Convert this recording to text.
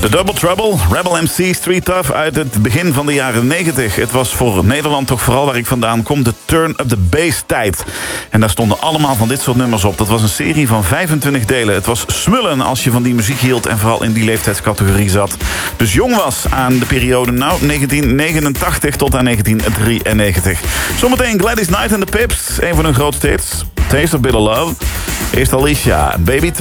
De Double Trouble, Rebel MC, Street Tough uit het begin van de jaren 90. Het was voor Nederland toch vooral waar ik vandaan kom de Turn Up The Bass tijd. En daar stonden allemaal van dit soort nummers op. Dat was een serie van 25 delen. Het was smullen als je van die muziek hield en vooral in die leeftijdscategorie zat. Dus jong was aan de periode 1989 tot aan 1993. Zometeen Gladys Knight en de Pips, een van hun grootste hits. Taste of Bitter Love. Eerst Alicia, Baby Time.